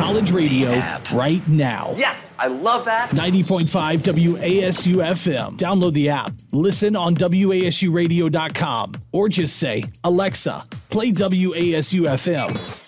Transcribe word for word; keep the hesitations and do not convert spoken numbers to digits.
college radio right now. Yes, I love that. ninety point five W A S U F M. Download the app. Listen on W A S U radio dot com or just say, Alexa, play W A S U F M.